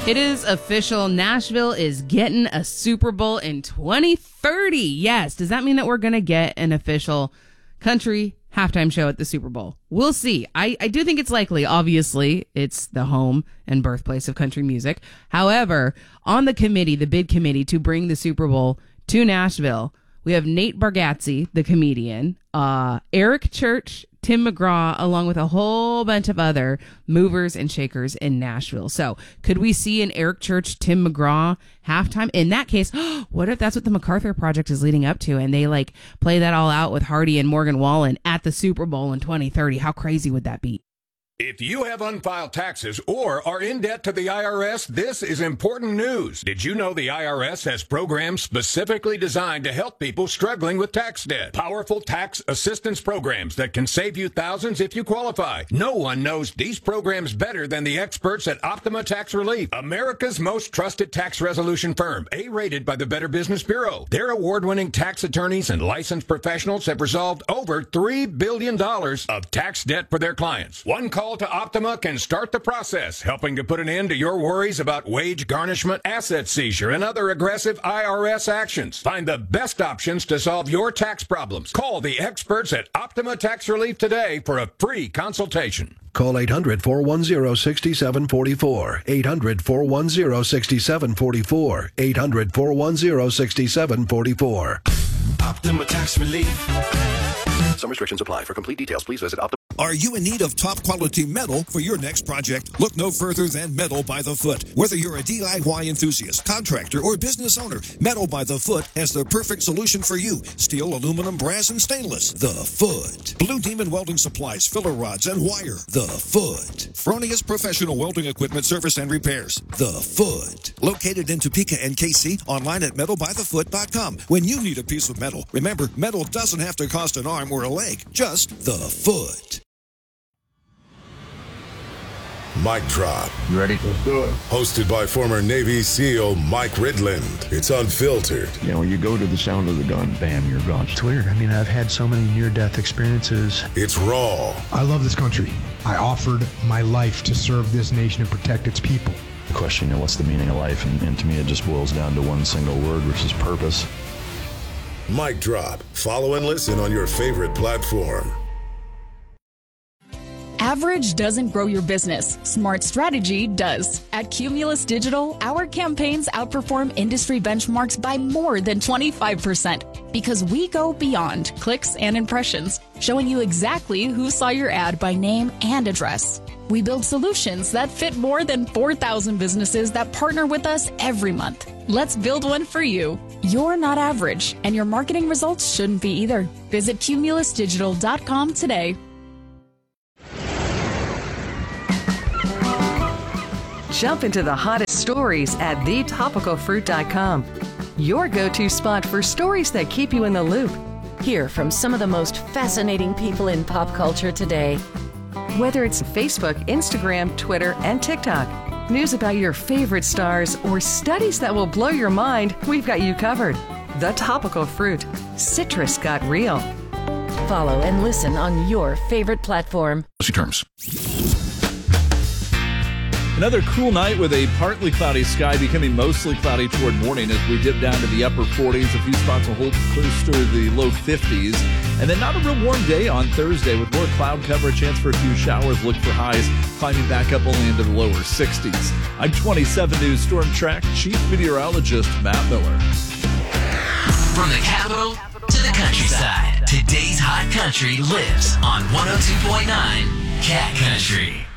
It is official. Nashville is getting a Super Bowl in 2030. Yes. Does that mean that we're going to get an official country halftime show at the Super Bowl? We'll see. I do think it's likely. Obviously, it's the home and birthplace of country music. However, on the committee, the bid committee to bring the Super Bowl to Nashville, we have Nate Bargatze, the comedian, Eric Church, Tim McGraw, along with a whole bunch of other movers and shakers in Nashville. So could we see an Eric Church, Tim McGraw halftime? In that case, what if that's what the MacArthur Project is leading up to and they like play that all out with Hardy and Morgan Wallen at the Super Bowl in 2030? How crazy would that be? If you have unfiled taxes or are in debt to the IRS, this is important news. Did you know the IRS has programs specifically designed to help people struggling with tax debt? Powerful tax assistance programs that can save you thousands if you qualify. No one knows these programs better than the experts at Optima Tax Relief, America's most trusted tax resolution firm, A-rated by the Better Business Bureau. Their award-winning tax attorneys and licensed professionals have resolved over $3 billion of tax debt for their clients. One call to Optima can start the process, helping to put an end to your worries about wage garnishment, asset seizure, and other aggressive IRS actions. Find the best options to solve your tax problems. Call the experts at Optima Tax Relief today for a free consultation. Call 800-410-6744. 800-410-6744. 800-410-6744. Optima Tax Relief. Some restrictions apply. For complete details, please visit Optima. Are you in need of top quality metal for your next project? Look no further than Metal by the Foot. Whether you're a DIY enthusiast, contractor, or business owner, Metal by the Foot has the perfect solution for you. Steel, aluminum, brass, and stainless. The Foot. Blue Demon Welding Supplies, filler rods, and wire. The Foot. Fronius Professional Welding Equipment Service and Repairs. The Foot. Located in Topeka and KC, online at metalbythefoot.com. When you need a piece of metal, remember, metal doesn't have to cost an arm or a leg, just the Foot. Mic Drop. You ready? Let's do it. Hosted by former Navy SEAL Mike Ridland. It's unfiltered. You know, when you go to the sound of the gun, bam, you're gone. It's weird. I mean, I've had so many near-death experiences. It's raw. I love this country. I offered my life to serve this nation and protect its people. The question, what's the meaning of life? And to me, it just boils down to one single word, which is purpose. Mic Drop. Follow and listen on your favorite platform. Average doesn't grow your business. Smart strategy does. At Cumulus Digital, our campaigns outperform industry benchmarks by more than 25% because we go beyond clicks and impressions, showing you exactly who saw your ad by name and address. We build solutions that fit more than 4,000 businesses that partner with us every month. Let's build one for you. You're not average, and your marketing results shouldn't be either. Visit cumulusdigital.com today. Jump into the hottest stories at thetopicalfruit.com. Your go-to spot for stories that keep you in the loop. Hear from some of the most fascinating people in pop culture today. Whether it's Facebook, Instagram, Twitter, and TikTok, news about your favorite stars, or studies that will blow your mind, we've got you covered. The Topical Fruit. Citrus got real. Follow and listen on your favorite platform. See terms. Another cool night with a partly cloudy sky becoming mostly cloudy toward morning as we dip down to the upper 40s. A few spots will hold close to the low 50s. And then not a real warm day on Thursday with more cloud cover, a chance for a few showers. Look for highs climbing back up only into the lower 60s. I'm 27 News Storm Track Chief Meteorologist Matt Miller. From the capital to the countryside, today's hot country lives on 102.9 Cat Country.